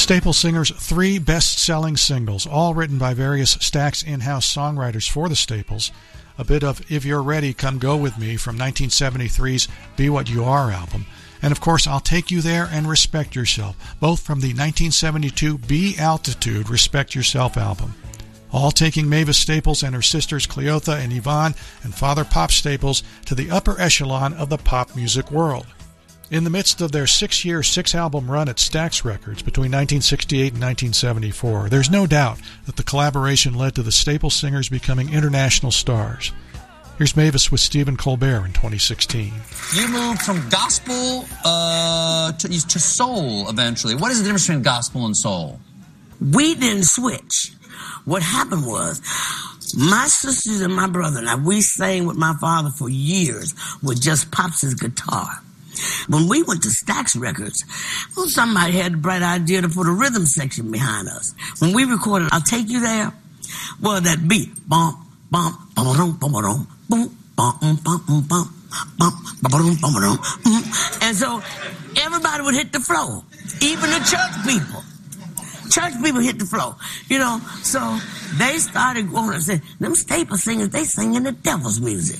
Staple Singer's 3 best-selling singles, all written by various Stax in-house songwriters for the Staples. A bit of If You're Ready, Come Go With Me from 1973's Be What You Are album. And of course, I'll Take You There and Respect Yourself, both from the 1972 Be Altitude Respect Yourself album. All taking Mavis Staples and her sisters Cleotha and Yvonne and Father Pop Staples to the upper echelon of the pop music world. In the midst of their 6-year, 6-album run at Stax Records between 1968 and 1974, there's no doubt that the collaboration led to the Staple Singers becoming international stars. Here's Mavis with Stephen Colbert in 2016. You moved from gospel to soul eventually. What is the difference between gospel and soul? We didn't switch. What happened was, my sisters and my brother and I, we sang with my father for years with just Pops' guitar. When we went to Stax Records, well, somebody had the bright idea to put a rhythm section behind us. When we recorded I'll Take You There, well, that beat, bump, bump, bum, bum, bum, boom, bum, bum, bum, bum, bum, bum, bum, and so everybody would hit the floor, even the church people. Church people hit the floor, you know. So they started going and saying, them Staple Singers, they singing the devil's music.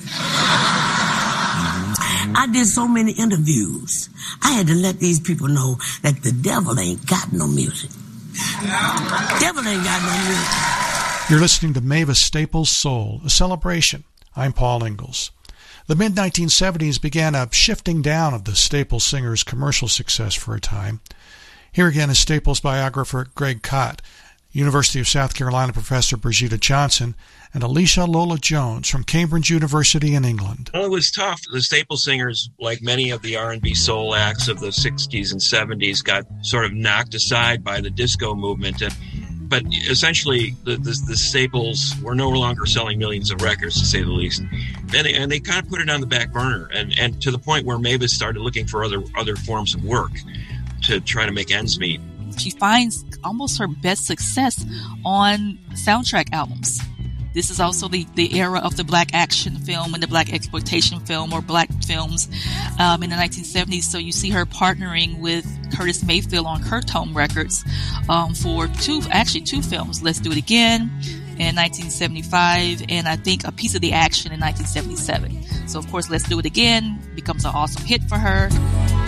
I did so many interviews. I had to let these people know that the devil ain't got no music. Devil ain't got no music. You're listening to Mavis Staples' Soul, a celebration. I'm Paul Ingalls. The mid-1970s began a shifting down of the Staples Singers' commercial success for a time. Here again is Staples biographer Greg Kot, University of South Carolina professor Brigida Johnson, and Alicia Lola Jones from Cambridge University in England. Well, it was tough. The Staple Singers, like many of the R&B soul acts of the 60s and 70s, got sort of knocked aside by the disco movement. But essentially, the Staples were no longer selling millions of records, to say the least. And they kind of put it on the back burner, and to the point where Mavis started looking for other forms of work to try to make ends meet. She finds almost her best success on soundtrack albums. This is also the era of the black action film and the black exploitation film, or black films, in the 1970s. So you see her partnering with Curtis Mayfield on Curtome Records for two films, Let's Do It Again in 1975, and I think A Piece of the Action in 1977. So of course, Let's Do It Again becomes an awesome hit for her.